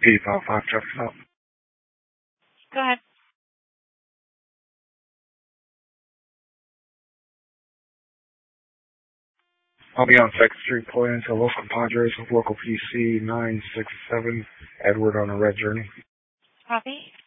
5 traffic stop. Go ahead. I'll be on 2nd Street pulling into Los Compadres with local PC 967, Edward on a red journey. Copy.